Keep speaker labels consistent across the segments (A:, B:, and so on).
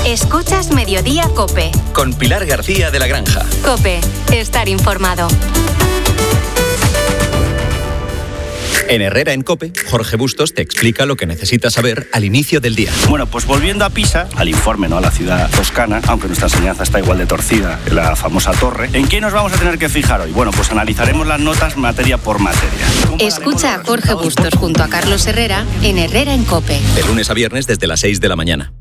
A: Escuchas Mediodía COPE.
B: Con Pilar García de la Granja.
A: COPE. Estar informado.
B: En Herrera en COPE, Jorge Bustos te explica lo que necesitas saber al inicio del día.
C: Bueno, pues volviendo a Pisa, al informe, ¿no? A la ciudad toscana, aunque nuestra enseñanza está igual de torcida que la famosa torre. ¿En qué nos vamos a tener que fijar hoy? Bueno, pues analizaremos las notas materia por materia.
A: Escucha a Jorge Bustos junto a Carlos Herrera en Herrera en COPE.
B: De lunes a viernes desde las 6 de la mañana.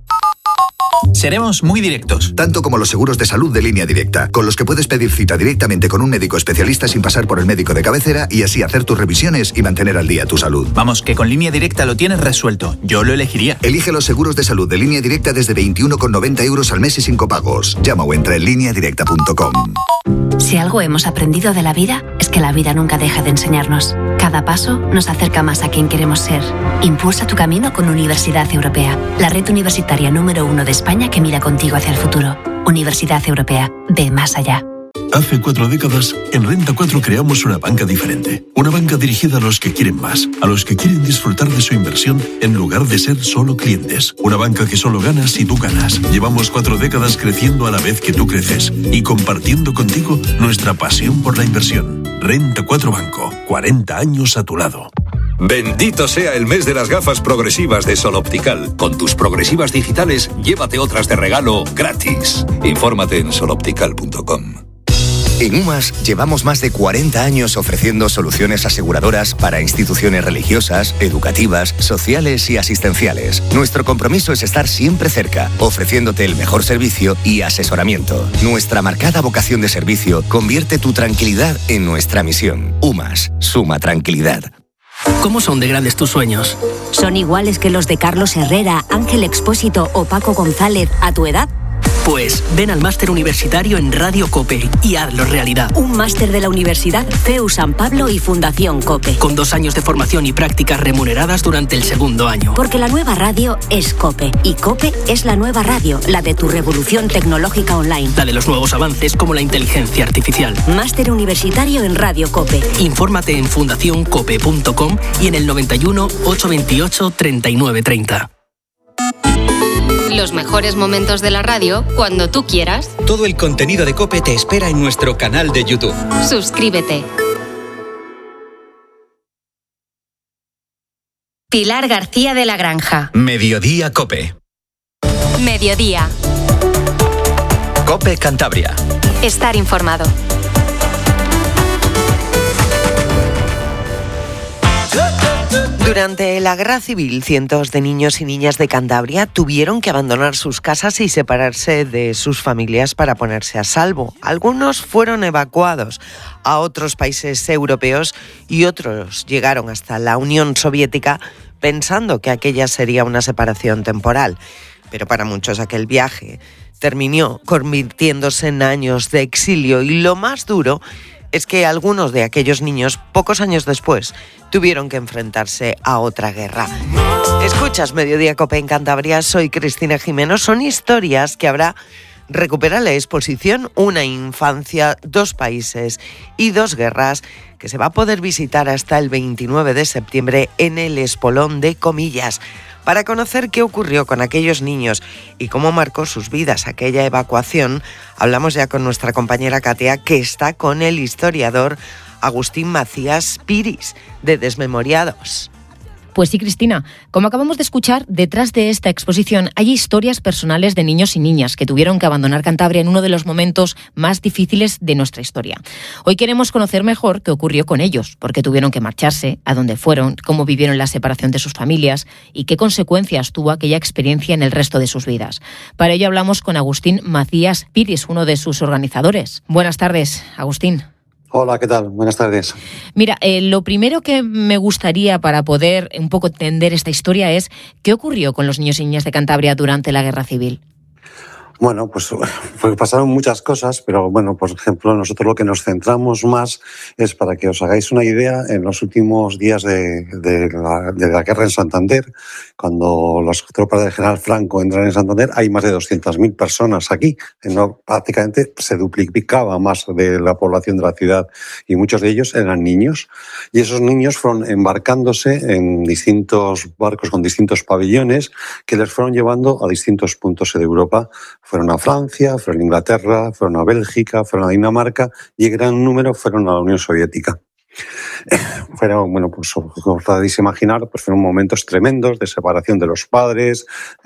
D: Seremos muy directos.
E: Tanto como los seguros de salud de Línea Directa, con los que puedes pedir cita directamente con un médico especialista sin pasar por el médico de cabecera y así hacer tus revisiones y mantener al día tu salud.
D: Vamos, que con Línea Directa lo tienes resuelto. Yo lo elegiría.
E: Elige los seguros de salud de Línea Directa desde 21,90 € al mes y sin copagos. Llama o entra en lineadirecta.com.
F: Si algo hemos aprendido de la vida, es que la vida nunca deja de enseñarnos. Cada paso nos acerca más a quien queremos ser. Impulsa tu camino con Universidad Europea, la red universitaria número 1 de España que mira contigo hacia el futuro. Universidad Europea, ve más allá.
G: Hace 4 décadas, en Renta 4 creamos una banca diferente. Una banca dirigida a los que quieren más, a los que quieren disfrutar de su inversión en lugar de ser solo clientes. Una banca que solo gana si tú ganas. Llevamos 4 décadas creciendo a la vez que tú creces y compartiendo contigo nuestra pasión por la inversión. Renta 4 Banco, 40 años a tu lado.
H: Bendito sea el mes de las gafas progresivas de Sol Optical. Con tus progresivas digitales, llévate otras de regalo gratis. Infórmate en soloptical.com.
I: En UMAS llevamos más de 40 años ofreciendo soluciones aseguradoras para instituciones religiosas, educativas, sociales y asistenciales. Nuestro compromiso es estar siempre cerca, ofreciéndote el mejor servicio y asesoramiento. Nuestra marcada vocación de servicio convierte tu tranquilidad en nuestra misión. UMAS, suma tranquilidad.
J: ¿Cómo son de grandes tus sueños?
K: ¿Son iguales que los de Carlos Herrera, Ángel Expósito o Paco González a tu edad?
J: Pues ven al máster universitario en Radio COPE y hazlo realidad.
K: Un máster de la Universidad CEU San Pablo y Fundación COPE.
J: Con 2 años de formación y prácticas remuneradas durante el segundo año.
K: Porque la nueva radio es COPE. Y COPE es la nueva radio, la de tu revolución tecnológica online.
J: La de los nuevos avances como la inteligencia artificial.
K: Máster universitario en Radio COPE.
J: Infórmate en fundacioncope.com y en el 91 828 3930.
A: Los mejores momentos de la radio cuando tú quieras.
B: Todo el contenido de COPE te espera en nuestro canal de YouTube.
A: Suscríbete. Pilar García de la Granja.
B: Mediodía COPE.
A: Mediodía.
B: COPE Cantabria.
A: Estar informado.
L: Durante la Guerra Civil, cientos de niños y niñas de Cantabria tuvieron que abandonar sus casas y separarse de sus familias para ponerse a salvo. Algunos fueron evacuados a otros países europeos y otros llegaron hasta la Unión Soviética pensando que aquella sería una separación temporal. Pero para muchos aquel viaje terminó convirtiéndose en años de exilio y lo más duro es que algunos de aquellos niños, pocos años después, tuvieron que enfrentarse a otra guerra. Escuchas Mediodía COPE en Cantabria, soy Cristina Jimeno. Son historias que habrá. Recupera la exposición Una infancia, 2 países y 2 guerras, que se va a poder visitar hasta el 29 de septiembre en el Espolón de Comillas. Para conocer qué ocurrió con aquellos niños y cómo marcó sus vidas aquella evacuación, hablamos ya con nuestra compañera Katia, que está con el historiador Agustín Macías Piris, de Desmemoriados.
M: Pues sí, Cristina, como acabamos de escuchar, detrás de esta exposición hay historias personales de niños y niñas que tuvieron que abandonar Cantabria en uno de los momentos más difíciles de nuestra historia. Hoy queremos conocer mejor qué ocurrió con ellos, por qué tuvieron que marcharse, a dónde fueron, cómo vivieron la separación de sus familias y qué consecuencias tuvo aquella experiencia en el resto de sus vidas. Para ello hablamos con Agustín Macías Piris, uno de sus organizadores. Buenas tardes, Agustín.
N: Hola, ¿qué tal? Buenas tardes.
M: Mira, lo primero que me gustaría para poder un poco entender esta historia es ¿qué ocurrió con los niños y niñas de Cantabria durante la Guerra Civil?
N: Bueno, pues pasaron muchas cosas, pero bueno, por ejemplo, nosotros lo que nos centramos más es, para que os hagáis una idea, en los últimos días de la guerra en Santander, cuando las tropas del general Franco entran en Santander, hay más de 200.000 personas aquí. Prácticamente se duplicaba más de la población de la ciudad y muchos de ellos eran niños. Y esos niños fueron embarcándose en distintos barcos con distintos pabellones que les fueron llevando a distintos puntos de Europa. Fueron a Francia, fueron a Inglaterra, fueron a Bélgica, fueron a Dinamarca y en gran número fueron a la Unión Soviética. Fueron, bueno, pues como os podéis imaginar, pues fueron momentos tremendos de separación de los padres,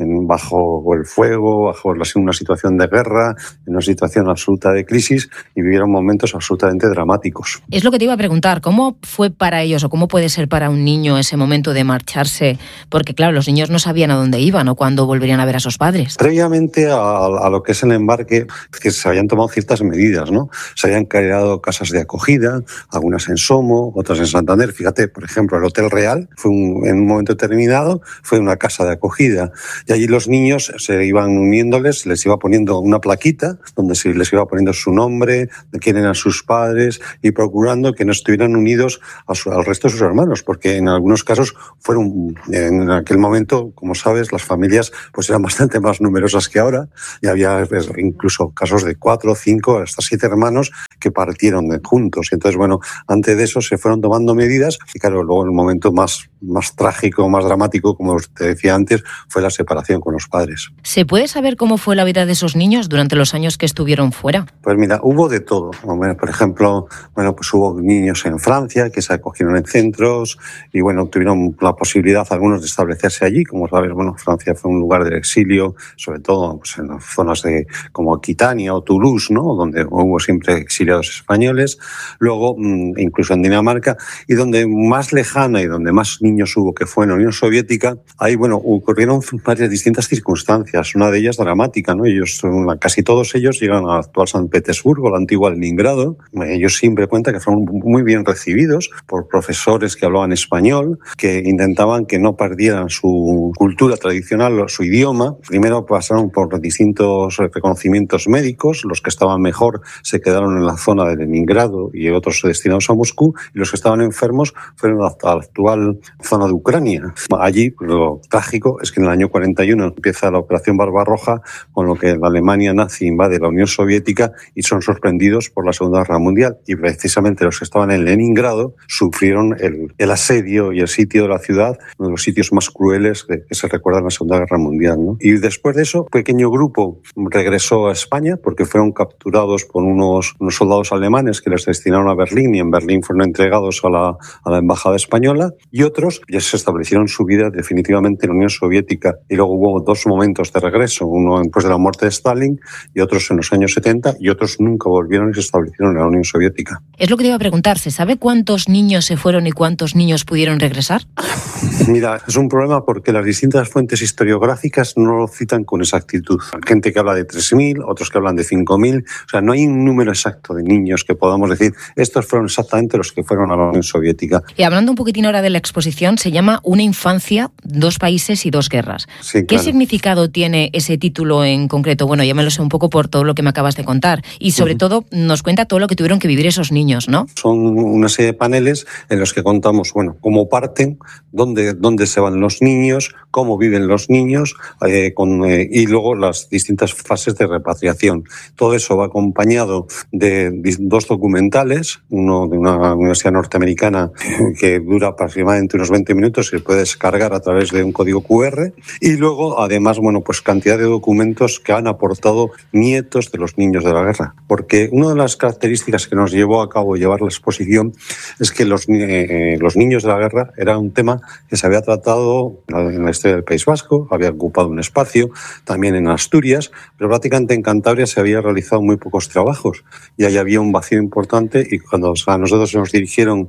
N: bajo el fuego, bajo una situación de guerra, en una situación absoluta de crisis, y vivieron momentos absolutamente dramáticos.
M: Es lo que te iba a preguntar, ¿cómo fue para ellos o cómo puede ser para un niño ese momento de marcharse? Porque claro, los niños no sabían a dónde iban o cuándo volverían a ver a sus padres.
N: Previamente a lo que es el embarque, que se habían tomado ciertas medidas, ¿no? Se habían creado casas de acogida, algunas en Somo, otras en Santander. Fíjate, por ejemplo, el Hotel Real en un momento determinado fue una casa de acogida, y allí los niños se iban uniéndoles, les iba poniendo una plaquita donde se les iba poniendo su nombre, de quién eran sus padres, y procurando que no estuvieran unidos al resto de sus hermanos, porque en algunos casos en aquel momento, como sabes, las familias pues eran bastante más numerosas que ahora, y había incluso casos de 4, 5, hasta 7 hermanos que partieron juntos. Y entonces, bueno, antes de eso se fueron tomando medidas, y claro, luego el momento más trágico, más dramático, como te decía antes, fue la separación con los padres.
M: ¿Se puede saber cómo fue la vida de esos niños durante los años que estuvieron fuera?
N: Pues mira, hubo de todo. Por ejemplo, pues hubo niños en Francia que se acogieron en centros y tuvieron la posibilidad algunos de establecerse allí. Como sabes, Francia fue un lugar del exilio, sobre todo pues en las zonas como Aquitania o Toulouse, ¿no? Donde hubo siempre exiliados españoles. Luego, incluso en Dinamarca, y donde más lejana y donde más niños hubo, que fue en la Unión Soviética, ahí ocurrieron varias distintas circunstancias, una de ellas dramática, ¿no? Casi todos ellos llegan al actual San Petersburgo, al antiguo Leningrado. Ellos siempre cuentan que fueron muy bien recibidos por profesores que hablaban español, que intentaban que no perdieran su cultura tradicional o su idioma. Primero pasaron por distintos reconocimientos médicos, los que estaban mejor se quedaron en la zona de Leningrado y otros destinados a Moscú, y los que estaban enfermos fueron a la actual zona de Ucrania. Allí lo trágico es que en el año 41 empieza la Operación Barbarroja, con lo que la Alemania nazi invade la Unión Soviética y son sorprendidos por la Segunda Guerra Mundial, y precisamente los que estaban en Leningrado sufrieron el asedio y el sitio de la ciudad, uno de los sitios más crueles que se recuerda en la Segunda Guerra Mundial, ¿no? Y después de eso, un pequeño grupo regresó a España porque fueron capturados por unos soldados alemanes que les destinaron a Berlín, y en Berlín fueron entregados a la embajada española, y otros ya se establecieron su vida definitivamente en la Unión Soviética. Y luego hubo 2 momentos de regreso, uno después de la muerte de Stalin y otros en los años 70, y otros nunca volvieron y se establecieron en la Unión Soviética.
M: Es lo que te iba a preguntar, ¿se sabe cuántos niños se fueron y cuántos niños pudieron regresar?
N: Mira, es un problema porque las distintas fuentes historiográficas no lo citan con exactitud. Hay gente que habla de 3.000, otros que hablan de 5.000, o sea, no hay un número exacto de niños que podamos decir, estos fueron exactamente los que fueron a la Unión Soviética.
M: Y hablando un poquitín ahora de la exposición, se llama Una infancia, 2 países y 2 guerras.
N: Sí,
M: ¿Qué
N: claro.
M: significado tiene ese título en concreto? Bueno, ya me lo sé un poco por todo lo que me acabas de contar. Y sobre todo nos cuenta todo lo que tuvieron que vivir esos niños, ¿no?
N: Son una serie de paneles en los que contamos, cómo parten, dónde se van los niños, cómo viven los niños, y luego las distintas fases de repatriación. Todo eso va acompañado de 2 documentales, uno de una universidad norteamericana que dura aproximadamente unos 20 minutos y se puede descargar a través de un código QR, y luego además cantidad de documentos que han aportado nietos de los niños de la guerra, porque una de las características que nos llevó a cabo llevar la exposición es que los niños de la guerra era un tema que se había tratado en la historia del País Vasco, había ocupado un espacio, también en Asturias, pero prácticamente en Cantabria se había realizado muy pocos trabajos y ahí había un vacío importante, y cuando a nosotros nos dirigieron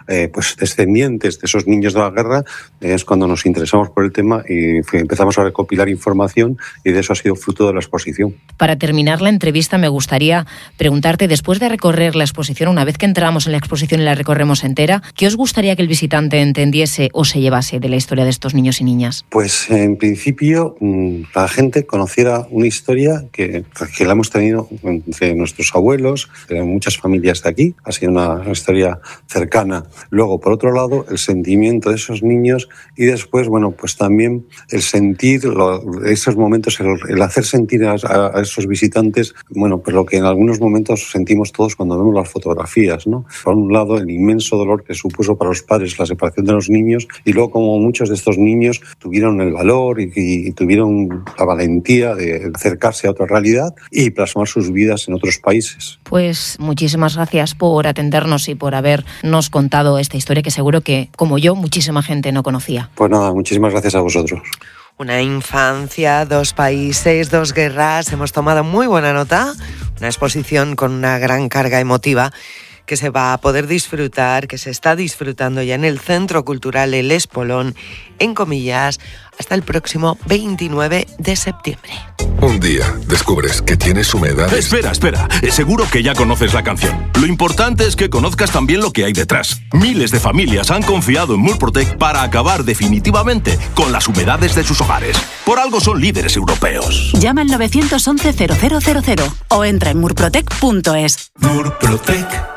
N: pues descendientes de esos niños de la guerra, es cuando nos interesamos por el tema y empezamos a recopilar información, y de eso ha sido fruto de la exposición.
M: Para terminar la entrevista me gustaría preguntarte, después de recorrer la exposición, una vez que entramos en la exposición y la recorremos entera, ¿qué os gustaría que el visitante entendiese o se llevase de la historia de estos niños y niñas?
N: Pues en principio la gente conociera una historia que la hemos tenido entre nuestros abuelos, de muchas familias de aquí, ha sido una historia cercana. Luego, por otro lado, el sentimiento de esos niños, y después, bueno, pues también el sentir esos momentos, el hacer sentir a esos visitantes, bueno, pues lo que en algunos momentos sentimos todos cuando vemos las fotografías, ¿no? Por un lado, el inmenso dolor que supuso para los padres la separación de los niños, y luego como muchos de estos niños tuvieron el valor y tuvieron la valentía de acercarse a otra realidad y plasmar sus vidas en otros países.
M: Pues muchísimas gracias por atendernos y por habernos contado esta historia que seguro que, como yo, muchísima gente no conocía.
N: Pues nada, muchísimas gracias a vosotros.
L: Una infancia, 2 países, 2 guerras. Hemos tomado muy buena nota. Una exposición con una gran carga emotiva que se va a poder disfrutar, que se está disfrutando ya en el Centro Cultural El Espolón, en Comillas, hasta el próximo 29 de septiembre.
O: Un día descubres que tienes humedades.
P: Espera. Seguro que ya conoces la canción. Lo importante es que conozcas también lo que hay detrás. Miles de familias han confiado en Murprotec para acabar definitivamente con las humedades de sus hogares. Por algo son líderes europeos.
Q: Llama al 911-0000 o entra en murprotec.es.
P: Murprotec.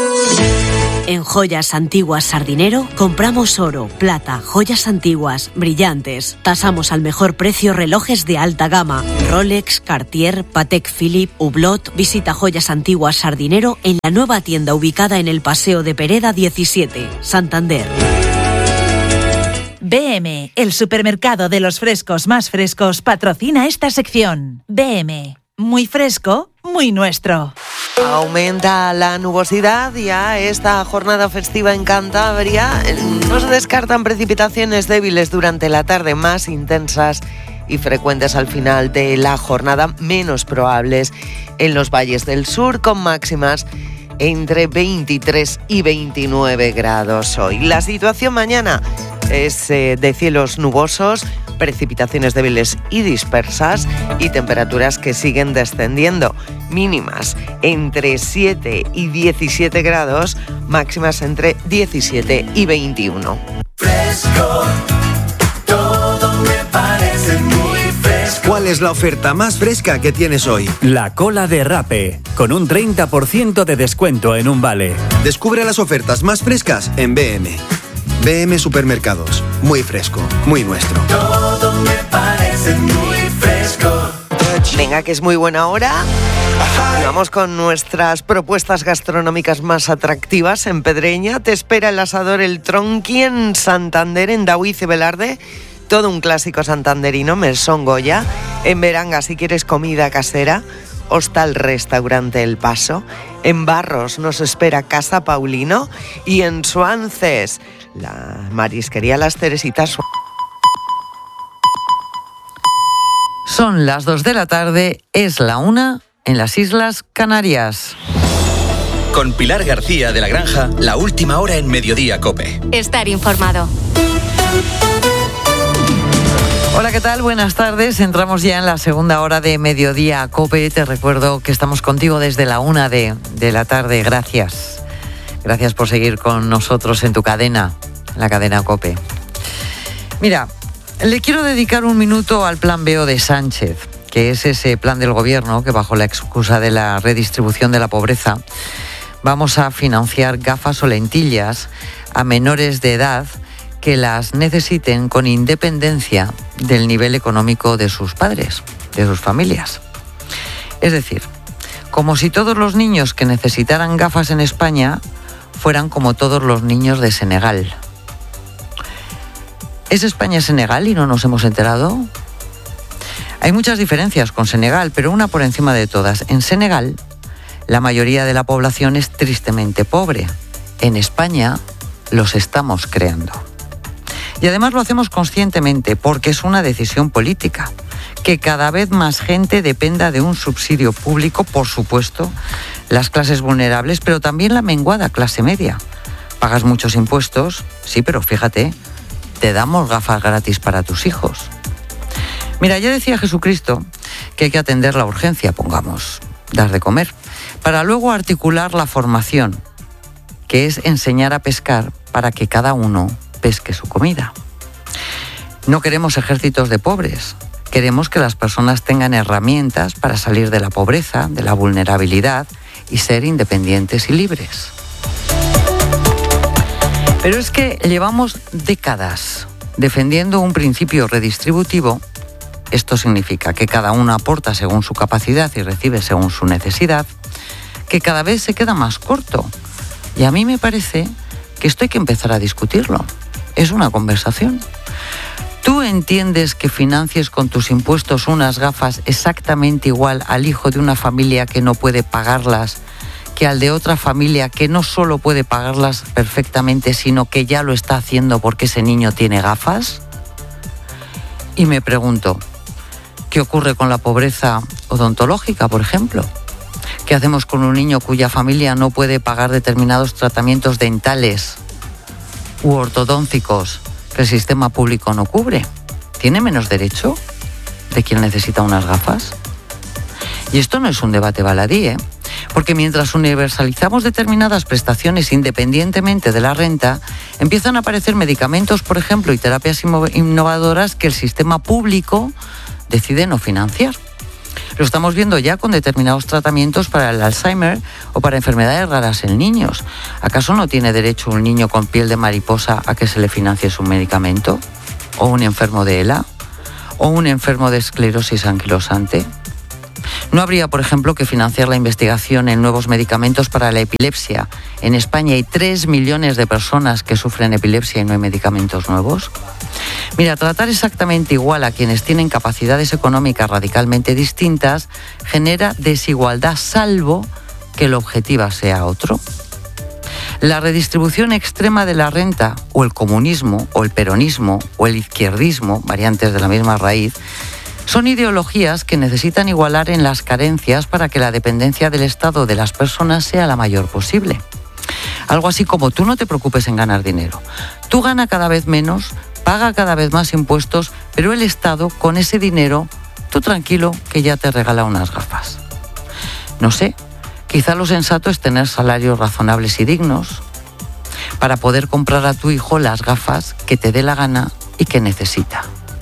K: En Joyas Antiguas Sardinero compramos oro, plata, joyas antiguas, brillantes. Tasamos al mejor precio relojes de alta gama. Rolex, Cartier, Patek Philippe, Hublot. Visita Joyas Antiguas Sardinero en la nueva tienda ubicada en el Paseo de Pereda 17, Santander.
R: BM, el supermercado de los frescos más frescos, patrocina esta sección. BM, muy fresco, muy nuestro.
L: Aumenta la nubosidad ya esta jornada festiva en Cantabria. No se descartan precipitaciones débiles durante la tarde, más intensas y frecuentes al final de la jornada, menos probables en los valles del sur, con máximas entre 23 y 29 grados hoy. La situación mañana es de cielos nubosos, precipitaciones débiles y dispersas y temperaturas que siguen descendiendo, mínimas entre 7 y 17 grados, máximas entre 17 y 21.
S: Fresco, todo me parece muy fresco.
T: ¿Cuál es la oferta más fresca que tienes hoy?
U: La cola de Rape, con un 30% de descuento en un vale.
T: Descubre las ofertas más frescas en BM. BM Supermercados, muy fresco, muy nuestro.
S: Todo me parece muy fresco.
L: Venga, que es muy buena hora. Y vamos con nuestras propuestas gastronómicas más atractivas. En Pedreña te espera el asador El Tronqui, en Santander, en Daoiz y Velarde. Todo un clásico santanderino, Mesón Goya. En Beranga, si quieres comida casera, Hostal Restaurante El Paso. En Barros nos espera Casa Paulino. Y en Suances, la marisquería Las Teresitas.
V: Son las 2 de la tarde, es la 1 en las Islas Canarias.
B: Con Pilar García de la Granja, la última hora en Mediodía COPE.
A: Estar informado.
V: Hola, ¿qué tal? Buenas tardes. Entramos ya en la segunda hora de Mediodía COPE. Te recuerdo que estamos contigo desde la 1 de la tarde. Gracias. Gracias por seguir con nosotros en tu cadena, la cadena COPE. Mira, le quiero dedicar un minuto al plan B de Sánchez, que es ese plan del gobierno que, bajo la excusa de la redistribución de la pobreza, vamos a financiar gafas o lentillas a menores de edad que las necesiten con independencia del nivel económico de sus padres, de sus familias. Es decir, como si todos los niños que necesitaran gafas en España fueran como todos los niños de Senegal. ¿Es España Senegal y no nos hemos enterado? Hay muchas diferencias con Senegal, pero una por encima de todas. En Senegal, la mayoría de la población es tristemente pobre. En España, los estamos creando. Y además lo hacemos conscientemente, porque es una decisión política. Que cada vez más gente dependa de un subsidio público, por supuesto, las clases vulnerables, pero también la menguada clase media. pagas muchos impuestos, sí, pero fíjate, te damos gafas gratis para tus hijos. Mira, ya decía Jesucristo que hay que atender la urgencia, pongamos, dar de comer, para luego articular la formación, que es enseñar a pescar para que cada uno pesque su comida. No queremos ejércitos de pobres, queremos que las personas tengan herramientas para salir de la pobreza, de la vulnerabilidad y ser independientes y libres. Pero es que llevamos décadas defendiendo un principio redistributivo. Esto significa que cada uno aporta según su capacidad y recibe según su necesidad, que cada vez se queda más corto. Y a mí me parece que esto hay que empezar a discutirlo. Es una conversación. ¿Tú entiendes que financies con tus impuestos unas gafas exactamente igual al hijo de una familia que no puede pagarlas que al de otra familia que no solo puede pagarlas perfectamente, sino que ya lo está haciendo porque ese niño tiene gafas? Y me pregunto, ¿qué ocurre con la pobreza odontológica, por ejemplo? ¿Qué hacemos con un niño cuya familia no puede pagar determinados tratamientos dentales u ortodónticos que el sistema público no cubre? ¿Tiene menos derecho de quien necesita unas gafas? Y esto no es un debate baladí, ¿eh? Porque mientras universalizamos determinadas prestaciones independientemente de la renta, empiezan a aparecer medicamentos, por ejemplo, y terapias innovadoras que el sistema público decide no financiar. Lo estamos viendo ya con determinados tratamientos para el Alzheimer o para enfermedades raras en niños. ¿Acaso no tiene derecho un niño con piel de mariposa a que se le financie su medicamento? ¿O un enfermo de ELA? ¿O un enfermo de esclerosis anquilosante? ¿No habría, por ejemplo, que financiar la investigación en nuevos medicamentos para la epilepsia? En España hay 3 millones de personas que sufren epilepsia y no hay medicamentos nuevos. Mira, tratar exactamente igual a quienes tienen capacidades económicas radicalmente distintas genera desigualdad, salvo que el objetivo sea otro. La redistribución extrema de la renta, o el comunismo, o el peronismo, o el izquierdismo, variantes de la misma raíz, son ideologías que necesitan igualar en las carencias para que la dependencia del Estado de las personas sea la mayor posible. Algo así como: tú no te preocupes en ganar dinero. Tú gana cada vez menos, paga cada vez más impuestos, pero el Estado, con ese dinero, tú tranquilo que ya te regala unas gafas. No sé, quizá lo sensato es tener salarios razonables y dignos para poder comprar a tu hijo las gafas que te dé la gana y que necesita.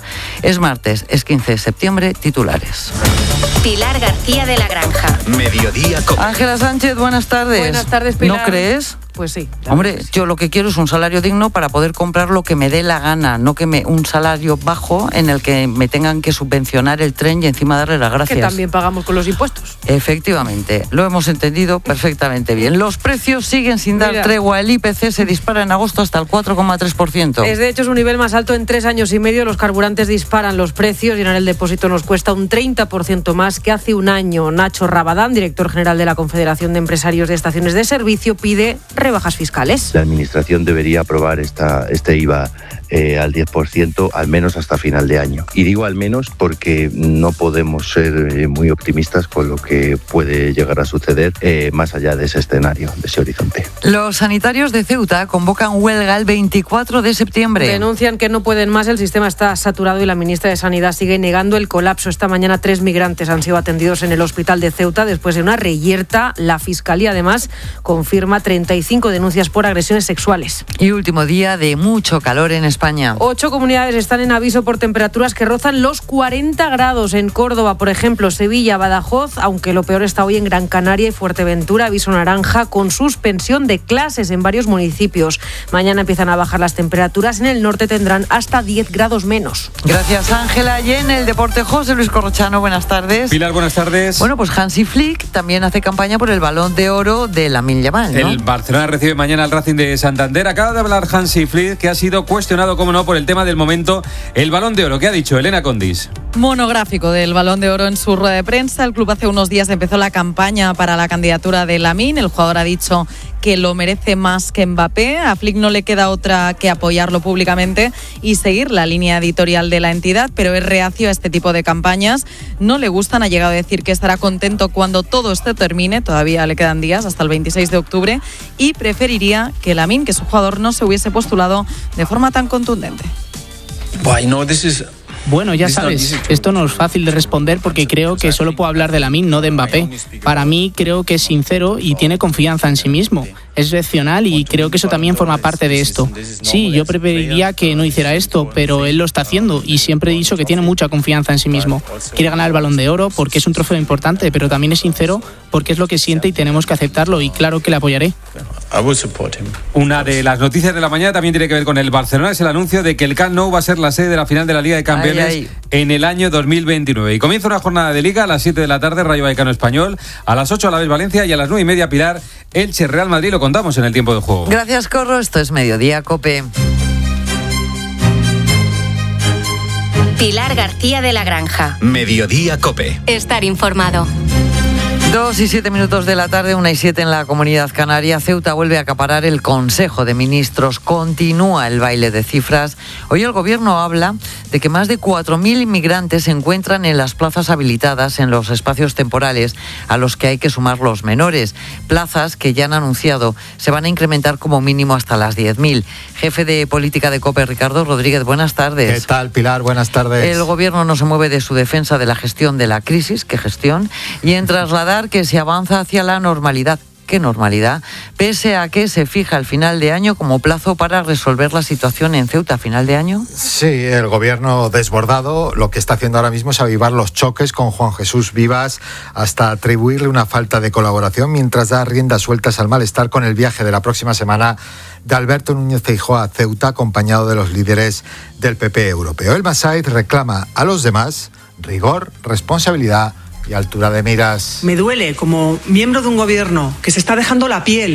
V: Es martes, es 15 de septiembre, titulares.
A: Pilar García de la Granja.
I: Mediodía COPE.
V: Ángela Sánchez, buenas tardes.
C: Buenas tardes, Pilar.
V: ¿No crees?
C: Pues sí.
V: Hombre, yo lo que quiero es un salario digno para poder comprar lo que me dé la gana, no que un salario bajo en el que me tengan que subvencionar el tren y encima darle las gracias.
C: Que también pagamos con los impuestos.
V: Efectivamente, lo hemos entendido perfectamente bien. Los precios siguen sin dar tregua. El IPC se dispara en agosto hasta el 4,3%.
C: Es de hecho su nivel más alto en 3 años y medio. Los carburantes disparan los precios y en el depósito nos cuesta un 30% más que hace un año. Nacho Rabadán, director general de la Confederación de Empresarios de Estaciones de Servicio, pide rebajas fiscales.
D: La Administración debería aprobar este IVA al 10%, al menos hasta final de año. Y digo al menos porque no podemos ser muy optimistas con lo que puede llegar a suceder más allá de ese escenario, de ese horizonte.
V: Los sanitarios de Ceuta convocan huelga el 24 de septiembre.
C: Denuncian que no pueden más, el sistema está saturado y la ministra de Sanidad sigue negando el colapso. Esta mañana 3 migrantes han sido atendidos en el hospital de Ceuta después de una reyerta. La Fiscalía además confirma 35 denuncias por agresiones sexuales.
V: Y último día de mucho calor en España.
C: 8 comunidades están en aviso por temperaturas que rozan los 40 grados. En Córdoba, por ejemplo, Sevilla, Badajoz, aunque lo peor está hoy en Gran Canaria y Fuerteventura, aviso naranja con suspensión de clases en varios municipios. Mañana empiezan a bajar las temperaturas. En el norte tendrán hasta 10 grados menos.
V: Gracias, Ángela. Y en el deporte, José Luis Corrochano, buenas tardes.
W: Pilar, buenas tardes.
V: Bueno, pues Hansi Flick también hace campaña por el Balón de Oro de Lamine Yamal, ¿no?
W: El Barcelona recibe mañana al Racing de Santander. Acaba de hablar Hansi Flick, que ha sido cuestionado, como no, por el tema del momento, el Balón de Oro. ¿Qué ha dicho Elena Condis?
X: Monográfico del Balón de Oro en su rueda de prensa. El club hace unos días empezó la campaña para la candidatura de Lamine. El jugador ha dicho que lo merece más que Mbappé. A Flick no le queda otra que apoyarlo públicamente y seguir la línea editorial de la entidad, pero es reacio a este tipo de campañas. No le gustan, ha llegado a decir que estará contento cuando todo esto termine, todavía le quedan días hasta el 26 de octubre, y preferiría que Lamine, que su jugador, no se hubiese postulado de forma tan contundente.
E: Bueno, ya sabes, esto no es fácil de responder porque creo que solo puedo hablar de Lamine, no de Mbappé. Para mí creo que es sincero y tiene confianza en sí mismo. Es racional y creo que eso también forma parte de esto. Sí, yo preferiría que no hiciera esto, pero él lo está haciendo y siempre he dicho que tiene mucha confianza en sí mismo. Quiere ganar el Balón de Oro porque es un trofeo importante, pero también es sincero porque es lo que siente y tenemos que aceptarlo, y claro que le apoyaré.
W: Una de las noticias de la mañana también tiene que ver con el Barcelona, es el anuncio de que el Camp Nou va a ser la sede de la final de la Liga de Campeones en el año 2029. Y comienza una jornada de Liga a las 7 de la tarde, Rayo Vallecano Español, a las 8 Alavés Valencia y a las 9:30 Pilar, Elche Real Madrid. Lo contamos en el tiempo de juego.
V: Gracias, Corro. Esto es Mediodía Cope.
A: Pilar García de la Granja.
B: Mediodía Cope.
A: Estar informado.
V: 2:07 de la tarde, 1:07 en la Comunidad Canaria. Ceuta vuelve a acaparar el Consejo de Ministros. Continúa el baile de cifras. Hoy el Gobierno habla de que más de 4.000 inmigrantes se encuentran en las plazas habilitadas en los espacios temporales, a los que hay que sumar los menores. Plazas que ya han anunciado se van a incrementar como mínimo hasta las 10.000. Jefe de Política de COPE, Ricardo Rodríguez, buenas tardes.
F: ¿Qué tal, Pilar? Buenas tardes.
V: El Gobierno no se mueve de su defensa de la gestión de la crisis, ¿qué gestión? Y en trasladar que se avanza hacia la normalidad. ¿Qué normalidad? Pese a que se fija el final de año como plazo para resolver la situación en Ceuta. ¿Final de año?
F: Sí, el Gobierno desbordado lo que está haciendo ahora mismo es avivar los choques con Juan Jesús Vivas hasta atribuirle una falta de colaboración mientras da riendas sueltas al malestar con el viaje de la próxima semana de Alberto Núñez Feijóo a Ceuta, acompañado de los líderes del PP europeo. El Masait reclama a los demás rigor, responsabilidad y altura de miras.
G: Me duele como miembro de un gobierno que se está dejando la piel